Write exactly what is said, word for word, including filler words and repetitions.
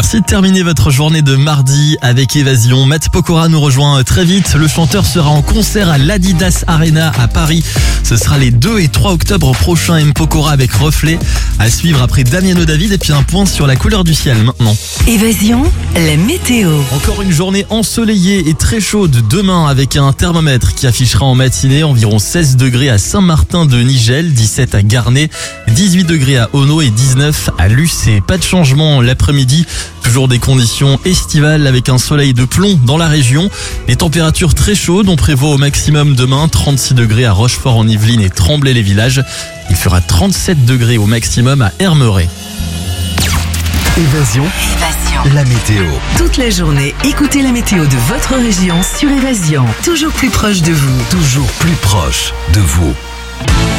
Merci de terminer votre journée de mardi avec Évasion. Matt Pokora nous rejoint très vite. Le chanteur sera en concert à l'Adidas Arena à Paris. Ce sera les deux et trois octobre prochains. M. Pokora avec Reflet. À suivre après Damiano David et puis un point sur la couleur du ciel maintenant. Évasion, la météo. Encore une journée ensoleillée et très chaude demain avec un thermomètre qui affichera en matinée environ seize degrés à Saint-Martin-de-Nigel, dix-sept à Garnet, dix-huit degrés à Ono et dix-neuf à Lucé. Pas de changement l'après-midi, toujours des conditions estivales avec un soleil de plomb dans la région. Les températures très chaudes, on prévoit au maximum demain trente-six degrés à Rochefort-en-Yvelines et Tremblay-les-Villages. Il fera trente-sept degrés au maximum à Hermeret. Évasion, Évasion. la météo. Toute la journée, écoutez la météo de votre région sur Évasion. Toujours plus proche de vous. Toujours plus proche de vous.